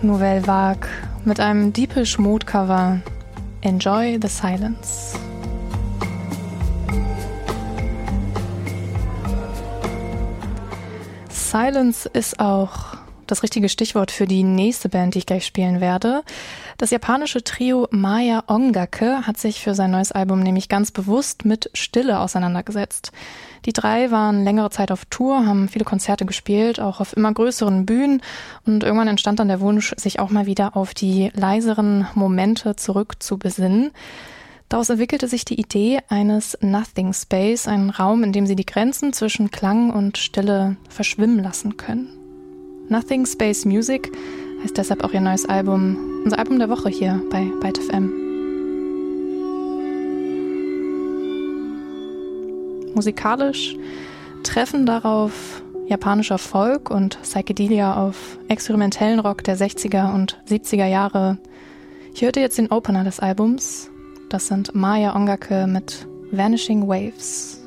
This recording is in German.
Nouvelle Vague mit einem Deepish Mode Cover Enjoy the Silence. Silence ist auch das richtige Stichwort für die nächste Band, die ich gleich spielen werde. Das japanische Trio Maya Ongake hat sich für sein neues Album nämlich ganz bewusst mit Stille auseinandergesetzt. Die drei waren längere Zeit auf Tour, haben viele Konzerte gespielt, auch auf immer größeren Bühnen, und irgendwann entstand dann der Wunsch, sich auch mal wieder auf die leiseren Momente zurückzubesinnen. Daraus entwickelte sich die Idee eines Nothing Space, einen Raum, in dem sie die Grenzen zwischen Klang und Stille verschwimmen lassen können. Nothing Space Music heißt deshalb auch ihr neues Album, unser Album der Woche hier bei Byte FM. Musikalisch treffen darauf japanischer Folk und Psychedelia auf experimentellen Rock der 60er und 70er Jahre. Ich hörte jetzt den Opener des Albums. Das sind Maya Ongake mit Vanishing Waves.